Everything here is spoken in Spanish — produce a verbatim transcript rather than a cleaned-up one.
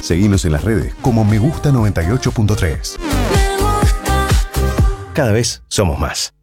Seguinos en las redes como Me Gusta noventa y ocho punto tres. Cada vez somos más.